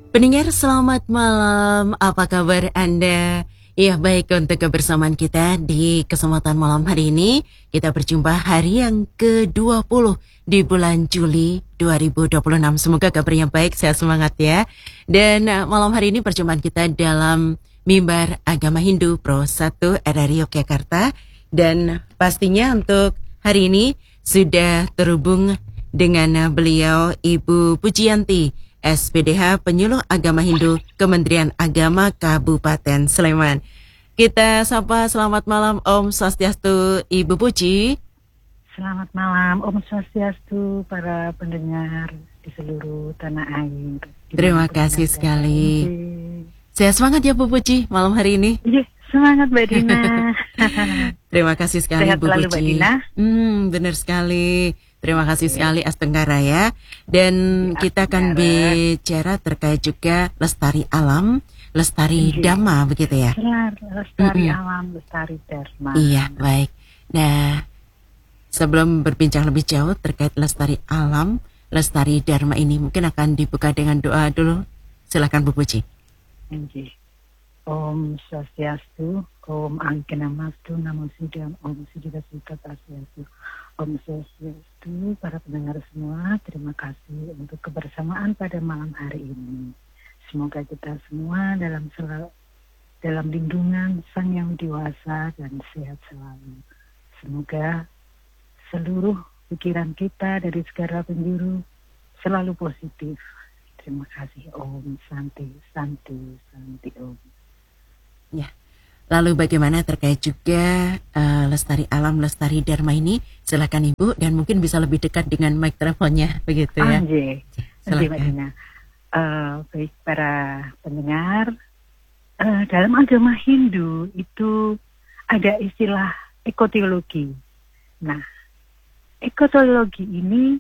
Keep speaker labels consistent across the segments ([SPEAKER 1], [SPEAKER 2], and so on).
[SPEAKER 1] Pendengar selamat malam, apa kabar Anda? Ya baik, untuk kebersamaan kita di kesempatan malam hari ini, kita berjumpa hari yang ke-20 di bulan Juli 2026. Semoga kabarnya baik, sehat semangat ya. Dan malam hari ini perjumpaan kita dalam Mimbar Agama Hindu Pro 1 RRI Yogyakarta. Dan pastinya untuk hari ini sudah terhubung dengan beliau Ibu Pujiyanti, SPDH Penyuluh Agama Hindu Kementerian Agama Kabupaten Sleman. Kita sapa selamat malam Om Swastiastu Ibu Puji.
[SPEAKER 2] Selamat malam Om Swastiastu para pendengar di seluruh tanah air.
[SPEAKER 1] Terima kasih sekali. Sehat semangat ya Bu Puji malam hari ini.
[SPEAKER 2] Iya, semangat Mbak Dina.
[SPEAKER 1] Terima kasih sekali
[SPEAKER 2] Sehat
[SPEAKER 1] Bu
[SPEAKER 2] selalu,
[SPEAKER 1] Puji.
[SPEAKER 2] Mbak Dina.
[SPEAKER 1] Benar sekali. Terima kasih sekali Astenggara ya. Dan kita akan bicara terkait juga lestari alam, lestari dhamma begitu ya.
[SPEAKER 2] Lestari alam, lestari dharma.
[SPEAKER 1] Iya, baik. Nah, sebelum berbincang lebih jauh terkait lestari alam, lestari dharma ini mungkin akan dibuka dengan doa dulu. Silakan Bu Puji.
[SPEAKER 2] Om Swastiastu, Om Angkenamastu, Namo Siddham, Om Siddhikasuta Tasyastu. Om Swastiastu, para pendengar semua, terima kasih untuk kebersamaan pada malam hari ini. Semoga kita semua dalam lindungan Sang Yang Dewasa dan sehat selalu. Semoga seluruh pikiran kita dari segala penjuru selalu positif. Terima kasih Om. Santi, Santi, Santi Om.
[SPEAKER 1] Ya. Lalu bagaimana terkait juga lestari alam, lestari dharma ini? Silakan Ibu, dan mungkin bisa lebih dekat dengan mic teleponnya begitu ya.
[SPEAKER 2] Silakan. Baik para pendengar, dalam agama Hindu itu ada istilah ekoteologi. Nah, ekoteologi ini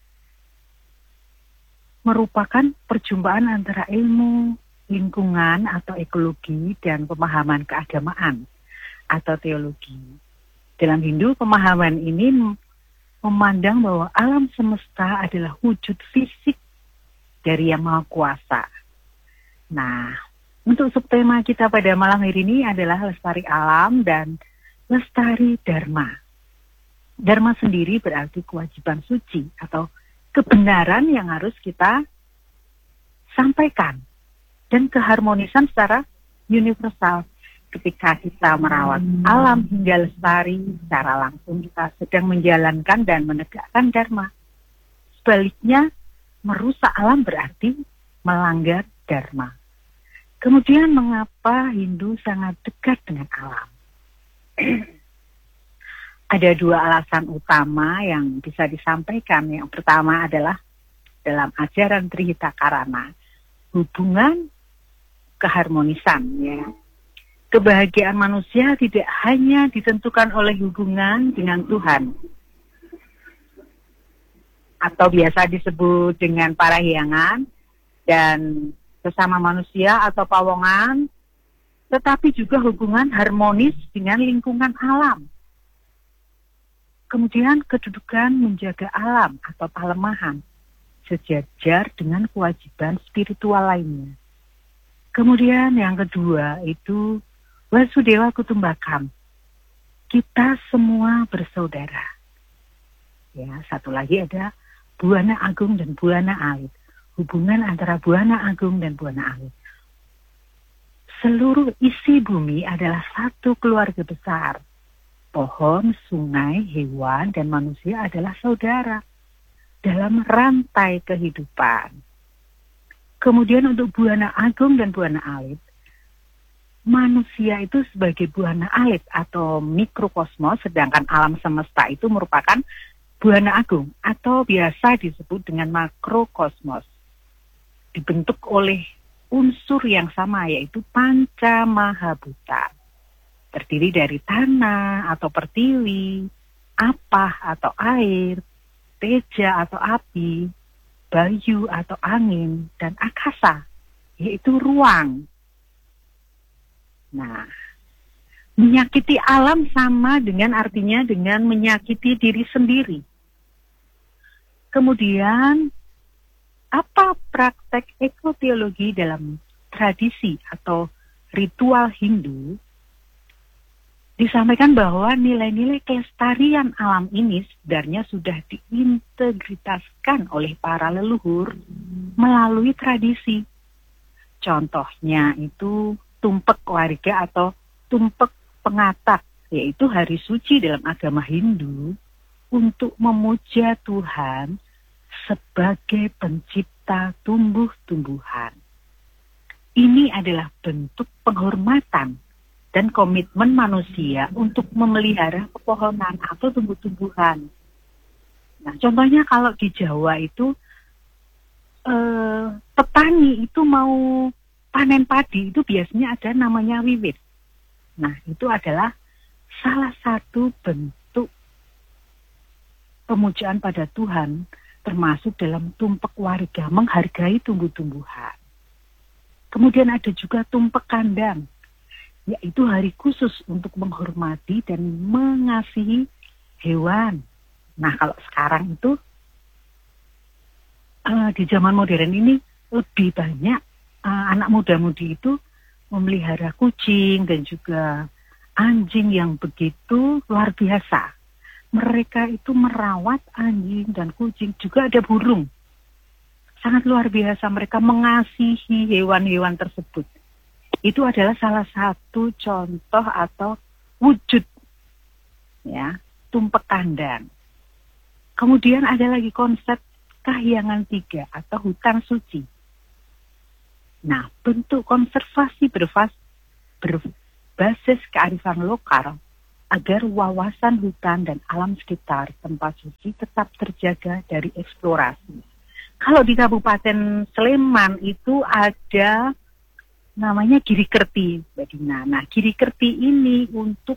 [SPEAKER 2] merupakan perjumpaan antara ilmu lingkungan atau ekologi dan pemahaman keagamaan atau teologi. Dalam Hindu, pemahaman ini memandang bahwa alam semesta adalah wujud fisik dari Yang Maha Kuasa. Nah, untuk subtema kita pada malam hari ini adalah lestari alam dan lestari dharma. Dharma sendiri berarti kewajiban suci atau kebenaran yang harus kita sampaikan. Dan keharmonisan secara universal. Ketika kita merawat alam hingga lestari, secara langsung kita sedang menjalankan dan menegakkan dharma. Sebaliknya, merusak alam berarti melanggar dharma. Kemudian mengapa Hindu sangat dekat dengan alam? Ada dua alasan utama yang bisa disampaikan. Yang pertama adalah dalam ajaran Trihita Karana, hubungan keharmonisan ya. Kebahagiaan manusia tidak hanya ditentukan oleh hubungan dengan Tuhan atau biasa disebut dengan parahyangan dan sesama manusia atau pawongan, tetapi juga hubungan harmonis dengan lingkungan alam. Kemudian kedudukan menjaga alam atau palemahan sejajar dengan kewajiban spiritual lainnya. Kemudian yang kedua itu Wasudewa Kutumbakam. Kita semua bersaudara. Ya, satu lagi ada Buana Agung dan Buana Alit. Hubungan antara Buana Agung dan Buana Alit. Seluruh isi bumi adalah satu keluarga besar. Pohon, sungai, hewan, dan manusia adalah saudara dalam rantai kehidupan. Kemudian untuk Buana Agung dan Buana Alit, manusia itu sebagai Buana Alit atau mikrokosmos, sedangkan alam semesta itu merupakan Buana Agung atau biasa disebut dengan makrokosmos. Dibentuk oleh unsur yang sama yaitu Panca Mahabhuta. Terdiri dari tanah atau pertiwi, apah atau air, teja atau api, bayu atau angin, dan akasa, yaitu ruang. Nah, menyakiti alam sama dengan artinya dengan menyakiti diri sendiri. Kemudian, apa praktek praktek ekoteologi dalam tradisi atau ritual Hindu, disampaikan bahwa nilai-nilai kelestarian alam ini sebenarnya sudah diintegritaskan oleh para leluhur melalui tradisi. Contohnya itu tumpek warga atau tumpek pengatap, yaitu hari suci dalam agama Hindu untuk memuja Tuhan sebagai pencipta tumbuh-tumbuhan. Ini adalah bentuk penghormatan dan komitmen manusia untuk memelihara pepohonan atau tumbuh-tumbuhan. Nah, contohnya kalau di Jawa itu petani itu mau panen padi itu biasanya ada namanya wiwit. Nah, itu adalah salah satu bentuk pemujaan pada Tuhan, termasuk dalam tumpek warga, menghargai tumbuh-tumbuhan. Kemudian ada juga tumpek kandang, yaitu hari khusus untuk menghormati dan mengasihi hewan. Nah, kalau sekarang itu di zaman modern ini lebih banyak anak muda-mudi itu memelihara kucing dan juga anjing yang begitu luar biasa. Mereka itu merawat anjing dan kucing, juga ada burung. Sangat luar biasa mereka mengasihi hewan-hewan tersebut. Itu adalah salah satu contoh atau wujud ya, tumpek kandang. Kemudian ada lagi konsep kahyangan 3 atau hutan suci. Nah, bentuk konservasi berbasis kearifan lokal agar wawasan hutan dan alam sekitar tempat suci tetap terjaga dari eksplorasi. Kalau di Kabupaten Sleman itu ada namanya Girikerti, Mbak Dina. Nah, Girikerti ini untuk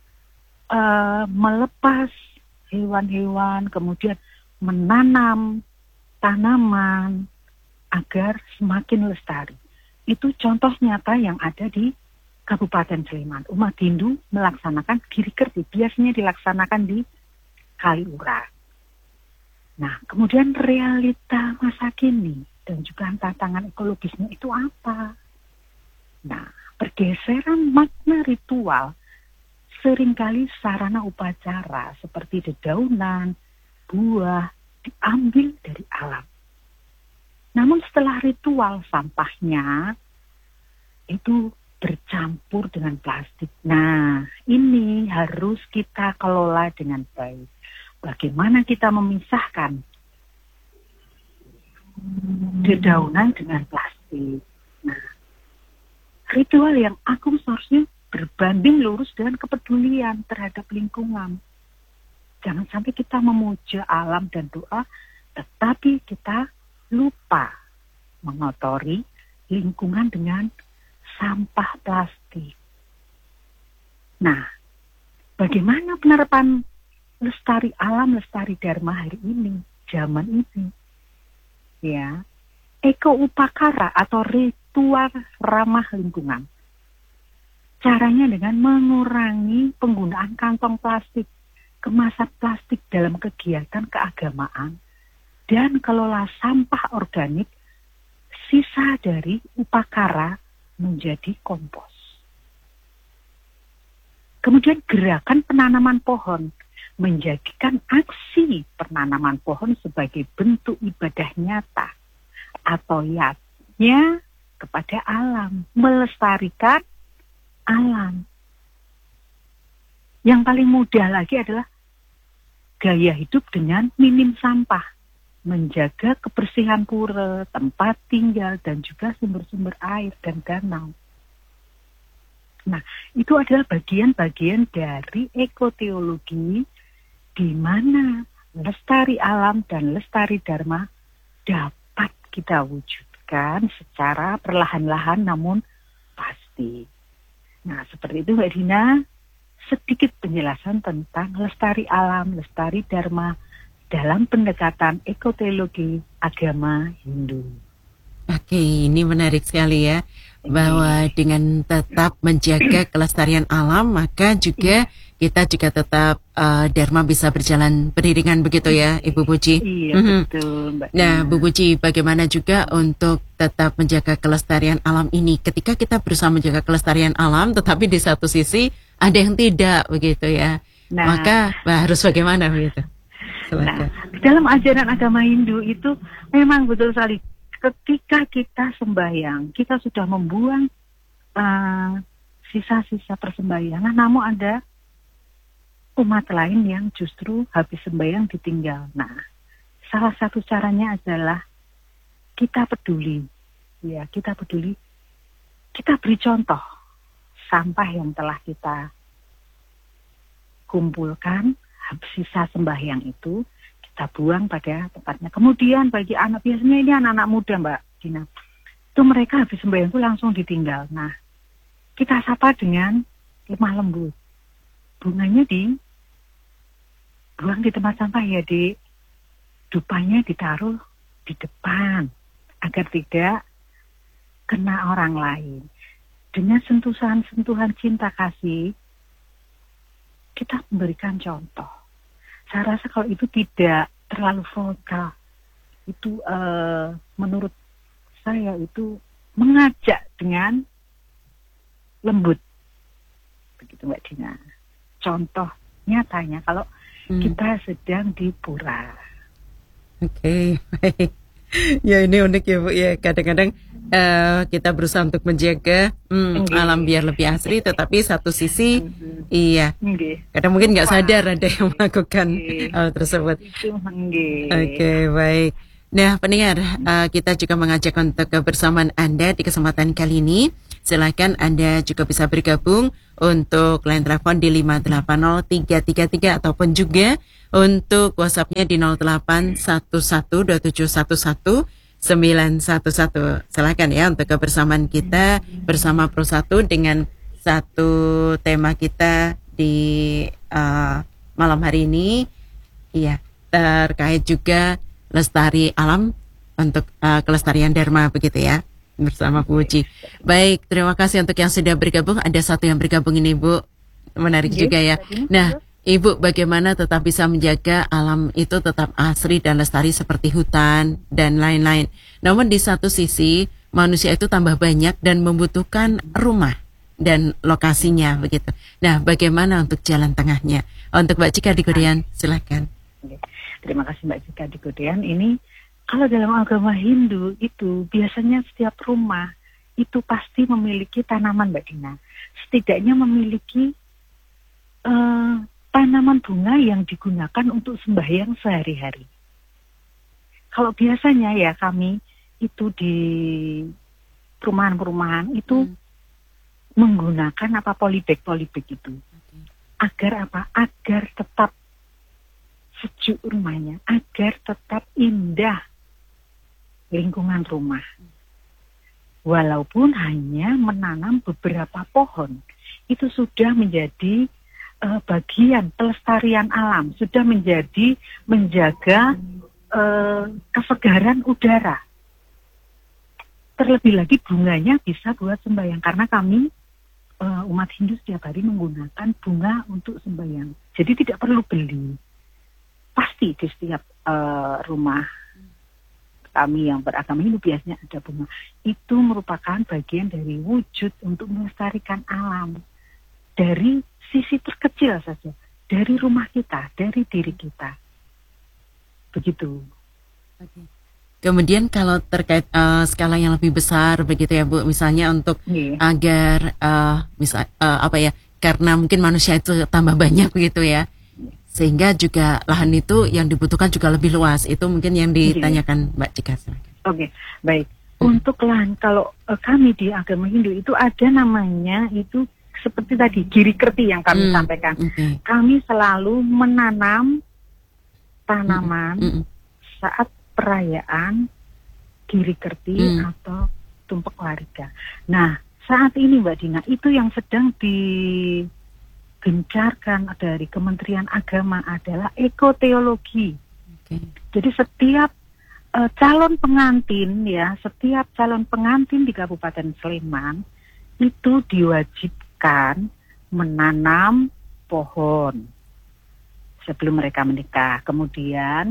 [SPEAKER 2] melepas hewan-hewan, kemudian menanam tanaman agar semakin lestari. Itu contoh nyata yang ada di Kabupaten Sleman. Umat Hindu melaksanakan Girikerti, biasanya dilaksanakan di Kaliurang. Nah, kemudian realita masa kini dan juga tantangan ekologisnya itu apa? Nah, pergeseran makna ritual seringkali sarana upacara seperti dedaunan, buah diambil dari alam. Namun setelah ritual sampahnya itu bercampur dengan plastik. Nah, ini harus kita kelola dengan baik. Bagaimana kita memisahkan dedaunan dengan plastik. Nah, ritual yang agung seharusnya berbanding lurus dengan kepedulian terhadap lingkungan. Jangan sampai kita memuja alam dan doa, tetapi kita lupa mengotori lingkungan dengan sampah plastik. Nah, bagaimana penerapan lestari alam, lestari dharma hari ini, zaman ini? Ya, eko upakara atau ritual ramah lingkungan. Caranya dengan mengurangi penggunaan kantong plastik, kemasan plastik dalam kegiatan keagamaan, dan kelola sampah organik sisa dari upakara menjadi kompos. Kemudian gerakan penanaman pohon, menjadikan aksi penanaman pohon sebagai bentuk ibadah nyata atau yatnya kepada alam, melestarikan alam. Yang paling mudah lagi adalah gaya hidup dengan minim sampah, menjaga kebersihan pura, tempat tinggal, dan juga sumber-sumber air dan danau. Nah, itu adalah bagian-bagian dari ekoteologi di mana lestari alam dan lestari dharma dapat kita wujudkan secara perlahan-lahan namun pasti. Nah, seperti itu Mbak Dina, sedikit penjelasan tentang lestari alam, lestari dharma dalam pendekatan ekoteologi agama Hindu.
[SPEAKER 1] Oke, ini menarik sekali ya, bahwa dengan tetap menjaga kelestarian alam, maka juga kita juga tetap Dharma bisa berjalan beriringan begitu ya, Ibu Puji.
[SPEAKER 2] Iya, betul, Mbak
[SPEAKER 1] Nah,
[SPEAKER 2] Dina.
[SPEAKER 1] Bu Puji, bagaimana juga untuk tetap menjaga kelestarian alam ini? Ketika kita berusaha menjaga kelestarian alam, tetapi di satu sisi ada yang tidak begitu ya.
[SPEAKER 2] Nah.
[SPEAKER 1] Maka harus bagaimana begitu? Silakan.
[SPEAKER 2] Nah, dalam ajaran agama Hindu itu memang betul sekali. Ketika kita sembahyang, kita sudah membuang sisa-sisa persembahyangan, namun ada umat lain yang justru habis sembahyang ditinggal. Nah, salah satu caranya adalah kita peduli. Ya, kita peduli. Kita beri contoh sampah yang telah kita kumpulkan, sisa sembahyang itu kita buang pada tempatnya. Kemudian bagi anak, biasanya ini anak-anak muda, Mbak Dina, itu mereka habis sembahyang itu langsung ditinggal. Nah, kita sapa dengan lemah lembut. Bunganya buang di tempat sampah ya, dupanya ditaruh di depan agar tidak kena orang lain. Dengan sentuhan-sentuhan cinta kasih, kita memberikan contoh. Saya rasa kalau itu tidak terlalu vokal, itu menurut saya itu mengajak dengan lembut. Begitu Mbak Dina. Contoh nyatanya kalau kita sedang di pura.
[SPEAKER 1] Oke, baik. Ya ini unik ya Bu ya. Kadang-kadang kita berusaha untuk menjaga alam biar lebih asri, tetapi satu sisi iya. Kadang mungkin nggak sadar ada yang melakukan hal tersebut. Oke, baik. Nah, pendengar, kita juga mengajak untuk kebersamaan Anda di kesempatan kali ini. Silakan Anda juga bisa bergabung untuk line telepon di 580-333 ataupun juga untuk WhatsApp-nya di 08112711 911. Silakan ya untuk kebersamaan kita bersama Pro 1 dengan satu tema kita di malam hari ini. Iya, terkait juga lestari alam untuk kelestarian Dharma begitu ya, bersama Bu Uci. Baik, terima kasih untuk yang sudah bergabung. Ada satu yang bergabung ini Bu, menarik juga ya. Nah, Ibu bagaimana tetap bisa menjaga alam itu tetap asri dan lestari seperti hutan dan lain-lain. Namun di satu sisi manusia itu tambah banyak dan membutuhkan rumah dan lokasinya begitu. Nah, bagaimana untuk jalan tengahnya? Untuk Mbak Cika di Kodean, silakan.
[SPEAKER 2] Terima kasih Mbak Cika di Kodean. Ini kalau dalam agama Hindu itu biasanya setiap rumah itu pasti memiliki tanaman Mbak Dina. Setidaknya memiliki tanaman bunga yang digunakan untuk sembahyang sehari-hari. Kalau biasanya ya kami itu di perumahan-perumahan itu menggunakan polybag itu. Agar apa? Agar tetap sejuk rumahnya, agar tetap indah lingkungan rumah. Walaupun hanya menanam beberapa pohon, itu sudah menjadi bagian pelestarian alam, sudah menjaga kesegaran udara. Terlebih lagi bunganya bisa buat sembahyang, karena kami umat Hindu setiap hari menggunakan bunga untuk sembahyang. Jadi tidak perlu beli. Pasti di setiap rumah kami yang beragama Hindu biasanya ada bunga. Itu merupakan bagian dari wujud untuk melestarikan alam. Dari sisi terkecil saja. Dari rumah kita, dari diri kita. Begitu.
[SPEAKER 1] Kemudian kalau terkait skala yang lebih besar begitu ya Bu, misalnya untuk agar karena mungkin manusia itu tambah banyak begitu ya, sehingga juga lahan itu yang dibutuhkan juga lebih luas. Itu mungkin yang ditanyakan Mbak Cika.
[SPEAKER 2] Oke, baik. Untuk lahan, kalau kami di agama Hindu itu ada namanya itu seperti tadi giri kerti yang kami sampaikan. Kami selalu menanam tanaman saat perayaan giri kerti atau tumpek larika. Nah, saat ini Mbak Dina, itu yang sedang digencarkan dari Kementerian Agama adalah ekoteologi. Jadi setiap calon pengantin di Kabupaten Sleman itu diwajibkan menanam pohon sebelum mereka menikah. Kemudian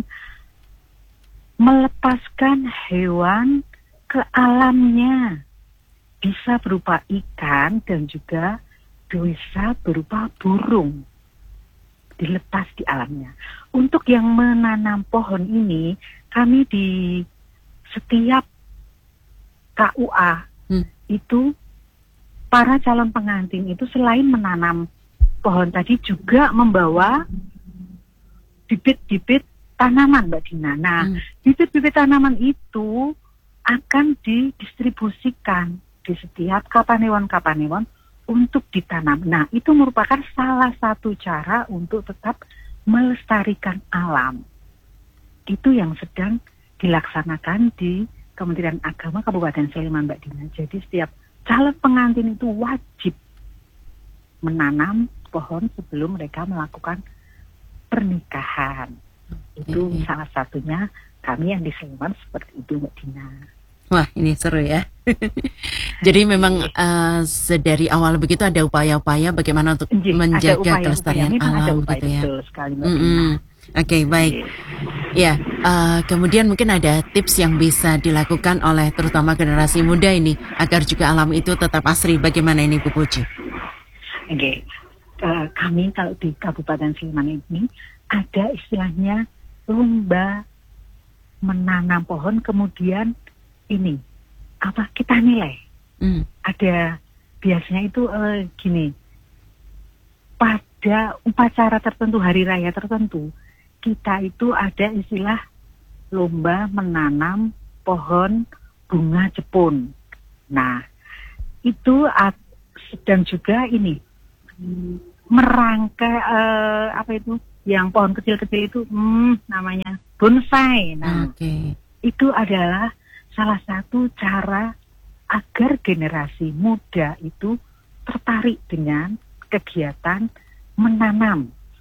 [SPEAKER 2] melepaskan hewan ke alamnya. Bisa berupa ikan dan juga bisa berupa burung. Dilepas di alamnya. Untuk yang menanam pohon ini, kami di setiap KUA itu para calon pengantin itu selain menanam pohon tadi juga membawa bibit-bibit tanaman, Mbak Dina. Nah, bibit-bibit tanaman itu akan didistribusikan di setiap kapanewon-kapanewon untuk ditanam. Nah, itu merupakan salah satu cara untuk tetap melestarikan alam. Itu yang sedang dilaksanakan di Kementerian Agama Kabupaten Sleman, Mbak Dina. Jadi setiap calon pengantin itu wajib menanam pohon sebelum mereka melakukan pernikahan. Itu salah satunya kami yang di Sleman seperti itu, Mbak Dina.
[SPEAKER 1] Wah, ini seru ya. Jadi memang sedari awal begitu ada upaya-upaya bagaimana untuk menjaga kelestarian alam gitu ya.
[SPEAKER 2] Betul sekali, Mbak Dina.
[SPEAKER 1] Oke, baik. Ya, kemudian mungkin ada tips yang bisa dilakukan oleh terutama generasi muda ini agar juga alam itu tetap asri. Bagaimana ini, Bu Puji?
[SPEAKER 2] Oke, kami kalau di Kabupaten Sleman ini ada istilahnya lomba menanam pohon, kemudian ini apa kita nilai. Ada biasanya itu gini, pada upacara tertentu, hari raya tertentu, kita itu ada istilah lomba menanam pohon bunga jepun. Nah, itu sedang juga ini merangkai apa itu yang pohon kecil-kecil itu namanya bonsai. Nah, itu adalah salah satu cara agar generasi muda itu tertarik dengan kegiatan menanam.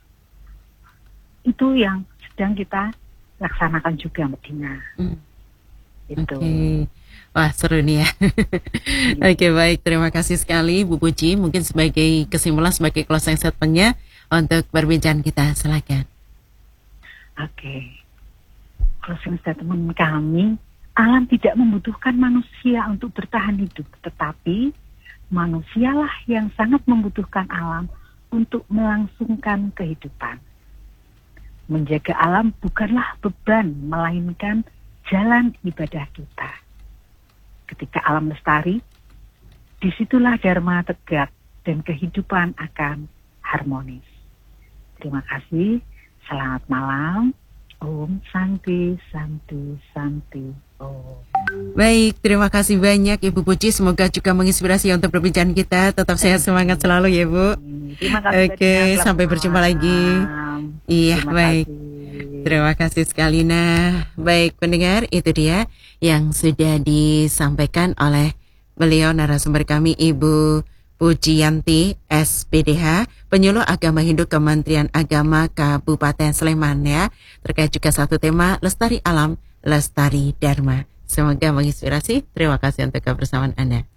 [SPEAKER 2] Itu yang sedang kita laksanakan juga, Mbak Dina. Itu.
[SPEAKER 1] Wah, seru nih ya. Oke, baik. Terima kasih sekali, Bu Puji. Mungkin sebagai kesimpulan, sebagai closing statement-nya untuk perbincangan kita. Silakan.
[SPEAKER 2] Oke. Closing statement kami, alam tidak membutuhkan manusia untuk bertahan hidup, tetapi manusialah yang sangat membutuhkan alam untuk melangsungkan kehidupan. Menjaga alam bukanlah beban, melainkan jalan ibadah kita. Ketika alam lestari, disitulah dharma tegak dan kehidupan akan harmonis. Terima kasih, selamat malam. Om Santi, Santi, Santi, Om.
[SPEAKER 1] Baik, terima kasih banyak Ibu Puji. Semoga juga menginspirasi untuk perbincangan kita. Tetap sehat, semangat selalu ya, Bu.
[SPEAKER 2] Terima kasih.
[SPEAKER 1] Oke, sampai berjumpa lagi. Iya, baik. Terima kasih sekali. Nah, baik pendengar, itu dia yang sudah disampaikan oleh beliau narasumber kami, Ibu Pujiyanti SPDH, penyuluh agama Hindu Kementerian Agama Kabupaten Sleman ya. Terkait juga satu tema, lestari alam, lestari dharma. Semoga menginspirasi. Terima kasih untuk kebersamaan Anda.